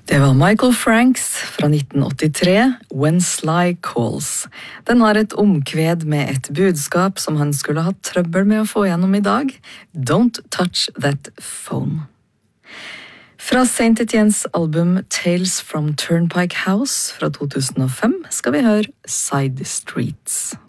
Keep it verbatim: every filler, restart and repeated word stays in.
Det var Michael Franks fra nitten åttitre, When Sly Calls. Den var et omkved med et budskap som han skulle ha trøbbel med å få gjennom i dag. Don't touch that phone. Fra Saint Etiennes album Tales from Turnpike House fra to tusen og fem skal vi høre Side Streets.